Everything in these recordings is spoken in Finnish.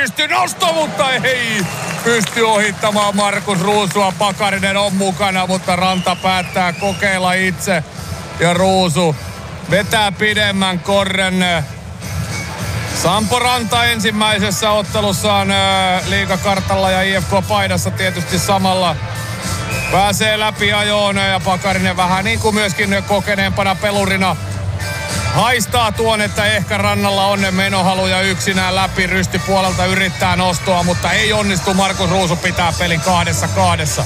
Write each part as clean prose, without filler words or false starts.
pystyy nosto, mutta ei pysty ohittamaan Markus Ruusua. Pakarinen on mukana, mutta Ranta päättää kokeilla itse. Ja Ruusu vetää pidemmän korren. Sampo Ranta ensimmäisessä ottelussaan liigakartalla ja IFK-paidassa tietysti samalla pääsee läpi ajoon. Ja Pakarinen vähän niin kuin myöskin kokeneempana pelurina haistaa tuon, että ehkä Rannalla on menohaluja yksinään läpi. Rysti puolelta yrittää nostoa, mutta ei onnistu. Markus Ruusu pitää pelin 2-2.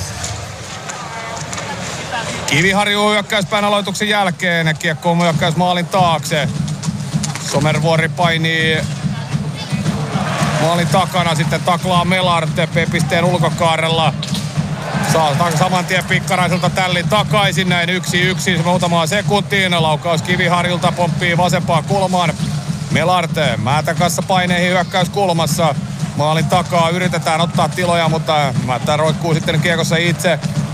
Kiviharju hyökkäyspään aloituksen jälkeen. Kiekko on hyökkäys maalin taakse. Somervuori painii maalin takana, sitten taklaa Melart pisteen ulkokaarella. Saa saman tien Pikkaraiselta tällin takaisin, näin 1-1 muutamaan sekuntiin. Laukaus Kiviharjulta pomppii vasempaan kulmaan. Melart Määtän kanssa paineihin hyökkäyskulmassa. Maalin takaa yritetään ottaa tiloja, mutta Määttä roikkuu sitten kiekossa itse.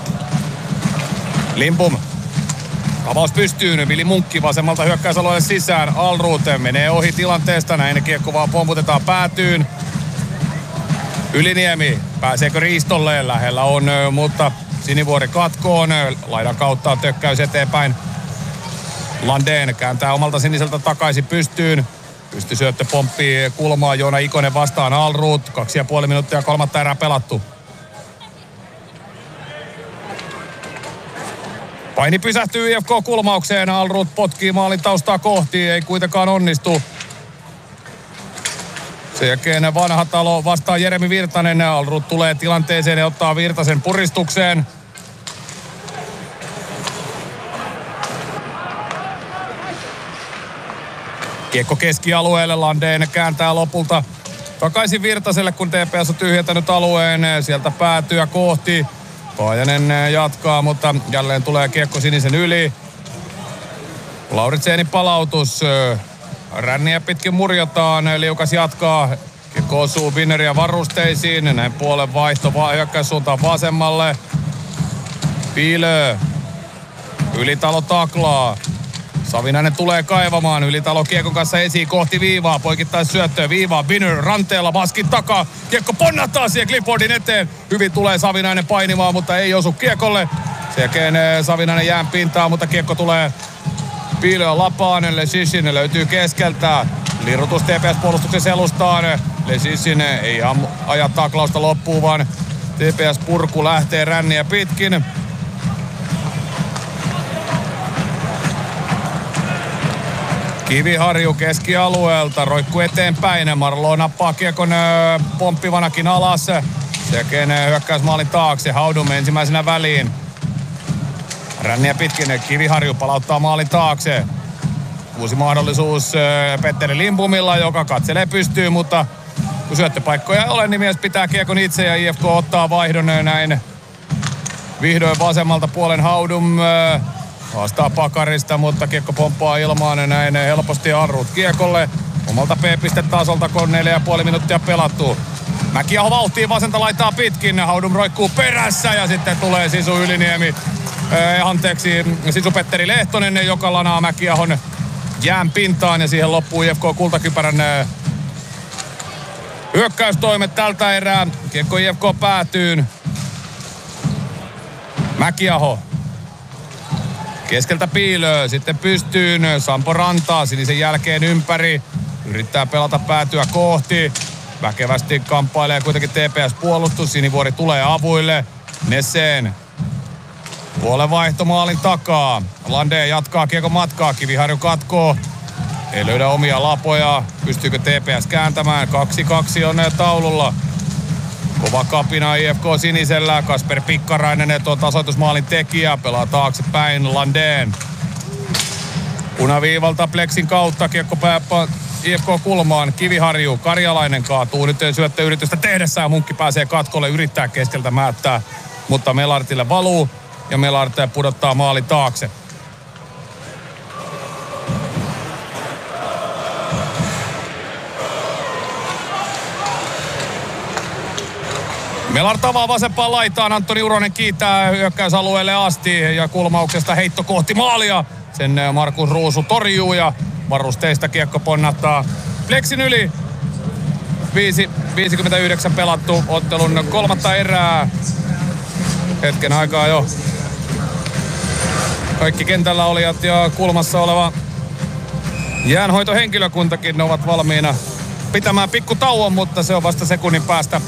Limbum. Avaus pystyyn. Vili Munkki vasemmalta hyökkäysalueelle sisään. Alrute menee ohi tilanteesta. Näin kiekko vaan pomputetaan päätyyn. Yliniemi. Pääseekö riistolle? Lähellä on, mutta Sinivuori katkoon. Laidan kautta tökkäys eteenpäin. Landén kääntää omalta siniseltä takaisin pystyyn. Pystysyöttö pomppii kulmaa. Joona Ikonen vastaan Alrut. 2,5 minuuttia kolmatta erää pelattu. Paini pysähtyy IFK-kulmaukseen. Alrut potkii maalin taustaa kohti. Ei kuitenkaan onnistu. Sen jälkeen Vanhatalo vastaa Jeremi Virtanen. Alrut tulee tilanteeseen ja ottaa Virtasen puristukseen. Kiekko keskialueelle. Landén kääntää lopulta takaisin Virtaselle, kun TPS on tyhjentänyt alueen. Sieltä päätyä kohti. Paajanen jatkaa, mutta jälleen tulee kiekko sinisen yli. Lauritsenin palautus. Ränniä pitkin murjotaan. Liukas jatkaa. Kiekko osuu Winneria varusteisiin. Näin puolen vaihto hyökkäyssuuntaan vasemmalle. Piilö. Ylitalo taklaa. Savinainen tulee kaivamaan. Ylitalo kiekon kanssa esiin kohti viivaa. Poikittais syöttöä viivaa. Winner ranteella maskin takaa. Kiekko ponnahtaa siihen Cliffordin eteen. Hyvin tulee Savinainen painimaan, mutta ei osu kiekolle. Sen jälkeen Savinainen jään pintaan, mutta kiekko tulee Piilöä lapaan. Lesishin löytyy keskeltä. Liirutus TPS-puolustuksen selustaan. Lesishin ei aja taklausta loppuun, vaan TPS-purku lähtee ränniä pitkin. Kiviharju keskialueelta, roikku eteenpäin. Marlo nappaa kiekon pomppivanakin alas. Sekin hyökkäysmaalin taakse. Haudum ensimmäisenä väliin. Ränniä pitkin, Kiviharju palauttaa maalin taakse. Uusi mahdollisuus Petteri Limbumilla, joka katselee pystyyn, mutta kun syöttöpaikkoja ei ole, niin mies pitää kiekon itse ja IFK ottaa vaihdon näin. Vihdoin vasemmalta puolen Haudum vastaa Pakarista, mutta kiekko pomppaa ilmaan ja näin helposti Alrut kiekolle. Omalta P-pistetasolta, kun 4,5 minuuttia pelattu. Mäkiaho vauhtiin vasenta laitaa pitkin. Haudum roikkuu perässä ja sitten tulee Sisu Yliniemi. Sisu Petteri Lehtonen, joka lanaa Mäkiahon jään pintaan ja siihen loppuu IFK kultakypärän hyökkäystoimet tältä erää. Kiekko IFK päätyyn. Mäkiaho. Keskeltä Piilö, sitten pystyyn, Sampo Rantaa sinisen jälkeen ympäri. Yrittää pelata päätyä kohti. Väkevästi kamppailee kuitenkin TPS-puolustus. Sinivuori tulee avuille. Nesseen. Puolen vaihto maalin takaa. Landén jatkaa kiekon matkaa. Kiviharju katkoo. Ei löydä omia lapoja. Pystyykö TPS kääntämään? 2-2 on taululla. Kova kapina IFK sinisellä. Kasper Pikkarainen tuon tasoitusmaalin tekijä. Pelaa taaksepäin Landén. Punaviivalta Plexin kautta. Kiekko IFK kulmaan. Kiviharju. Karjalainen kaatuu nyt syöttöyritystä tehdessään. Munkki pääsee katkolle. Yrittää keskeltä määttää. Mutta Melartille valuu. Ja Melart pudottaa maalin taakse. Melart avaa vasempaan laitaan. Antoni Uronen kiittää hyökkäysalueelle asti ja kulmauksesta heitto kohti maalia. Sen Markus Ruusu torjuu ja varusteista kiekko ponnattaa Plexin yli. 2.59 pelattu ottelun kolmatta erää. Hetken aikaa jo. Kaikki kentällä olijat ja kulmassa oleva jäänhoitohenkilökuntakin ovat valmiina pitämään pikku tauon, mutta se on vasta sekunnin päästä.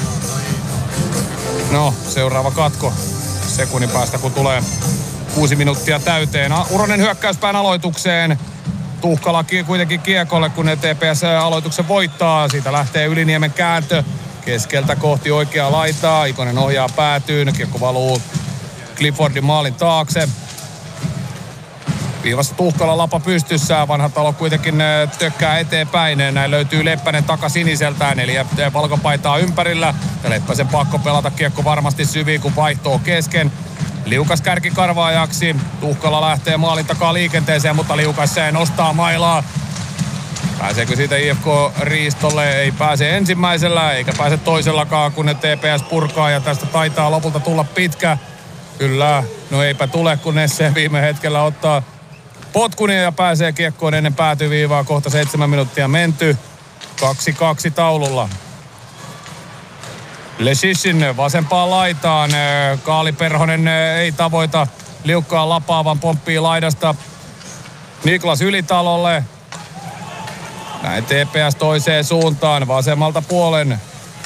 No, seuraava katko sekunnin päästä, kun tulee 6 minuuttia täyteen. Uronen hyökkäyspään aloitukseen. Tuhkala kuitenkin kiekolle, kun TPS aloituksen voittaa. Siitä lähtee Yliniemen kääntö keskeltä kohti oikeaa laitaa. Ikonen ohjaa päätyyn. Kiekko valuu Cliffordin maalin taakse. Viivassa Tuhkala lapa pystyssä. Vanha talo kuitenkin tökkää eteenpäin. Näin löytyy Leppänen takasiniseltään. 4 valkopaitaa ympärillä. Ja Leppäsen pakko pelata kiekko varmasti syviin, kun vaihto on kesken. Liukas kärkikarvaajaksi. Tuhkala lähtee maalin takaa liikenteeseen, mutta Liukas nostaa mailaa. Pääseekö siitä IFK riistolle? Ei pääse ensimmäisellä, eikä pääse toisellakaan, kun ne TPS purkaa. Ja tästä taitaa lopulta tulla pitkä. Kyllä, no eipä tule, kun Nesse viime hetkellä ottaa potkunia ja pääsee kiekkoon ennen päätyviivaa. Kohta 7 minuuttia menty. 2-2 taululla. Leshishin vasempaan laitaan. Kaali Perhonen ei tavoita liukkaan lapaa, vaan pomppii laidasta Niklas Ylitalolle. Näin TPS toiseen suuntaan vasemmalta puolen.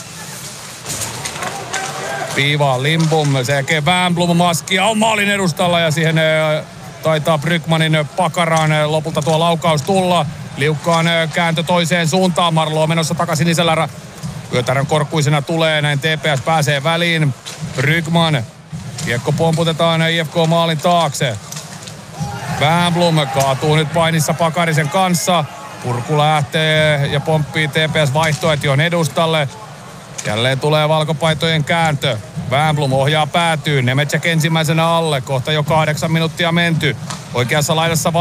Viivaan Limbum, sen jälkeen Wernbloom maskia on maalin edustalla ja siihen taitaa Brygmanin pakaraan lopulta tuo laukaus tulla. Liukkaan kääntö toiseen suuntaan, Marlo on menossa takaisin isällä. Yötärön korkkuisena tulee, näin TPS pääsee väliin. Brygman, kiekko pomputetaan IFK maalin taakse. Wernbloom kaatuu nyt painissa Pakarisen kanssa. Purku lähtee ja pomppii TPS vaihtoehtion edustalle. Jälleen tulee valkopaitojen kääntö. Wernbloom ohjaa päätyyn. Nemecek ensimmäisenä alle. Kohta jo 8 minuuttia menty. Oikeassa laidassa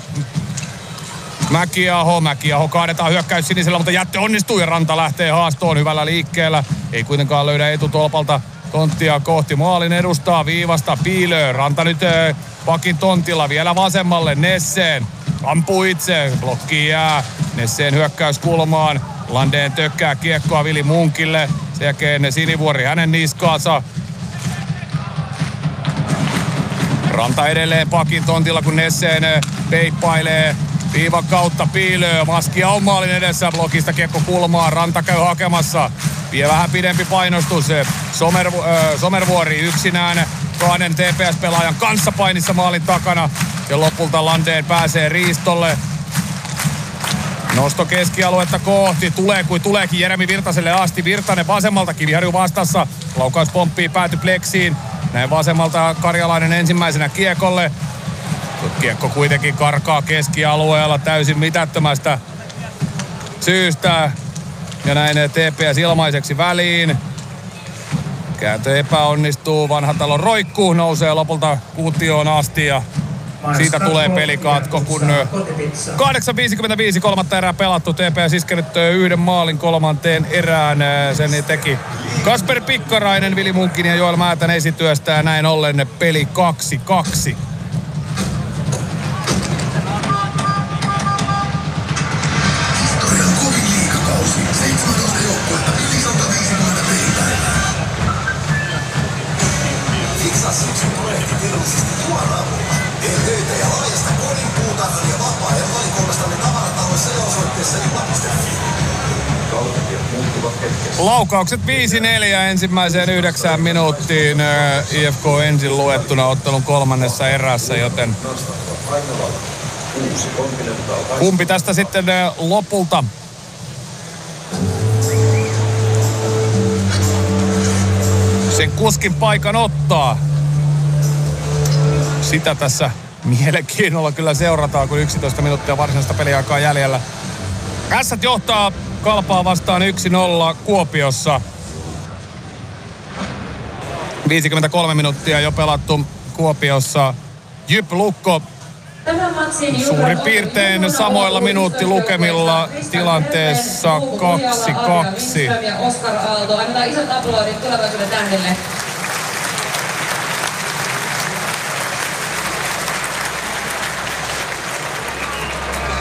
Mäkiaho kaadetaan hyökkäys sinisellä, mutta jättö onnistuu ja Ranta lähtee haastoon hyvällä liikkeellä. Ei kuitenkaan löydä etutolpalta tonttia kohti maalin edustaa viivasta Piilö. Ranta nyt pakin tontilla vielä vasemmalle Nesseen. Ampuu itse, blokki jää Nesseen hyökkäyskulmaan. Landeen tökkää kiekkoa Vili Munkille. Sen jälkeen Sinivuori hänen niskaansa. Ranta edelleen pakin tontilla, kun Nesseen peippailee viivan kautta Piilöö. Maskia on maalin edessä, blokista kiekko kulmaa. Ranta käy hakemassa. Vie vähän pidempi painostus. Somervuori yksinään 2 TPS-pelaajan kanssa painissa maalin takana. Ja lopulta Landeen pääsee riistolle. Nosto keskialuetta kohti. Tulee kuin tuleekin Jeremi Virtaselle asti. Virtanen vasemmalta, Kiviharju vastassa. Laukaus pomppii pääty pleksiin. Näin vasemmalta Karjalainen ensimmäisenä kiekolle. Kiekko kuitenkin karkaa keskialueella täysin mitättömästä syystä. Ja näin TPS ilmaiseksi väliin. Kääntö epäonnistuu. Vanhatalo roikkuu. Nousee lopulta kuutioon asti ja siitä tulee pelikatko, kun 8.55 kolmatta erää pelattu. TPS iskenyt 1 maalin kolmanteen erään. Sen teki Kasper Pikkarainen, Vili Munkin ja Joel Määtän esityöstä ja näin ollen peli 2-2. Laukaukset 5-4 ensimmäiseen 9 minuuttiin. IFK ensin luettuna ottelun kolmannessa erässä, joten kumpi tästä sitten lopulta sen kuskin paikan ottaa? Sitä tässä mielenkiinnolla kyllä seurataan, kun 11 minuuttia varsinaista peliaikaa jäljellä. Ässät johtaa Kalpaa vastaan 1-0 Kuopiossa. 53 minuuttia jo pelattu Kuopiossa. Jyp Lukko suurin piirtein samoilla minuuttilukemilla tilanteessa 2-2. Oskar Aalto, annetaan isot aplodit tulevaisuuden tähdelle.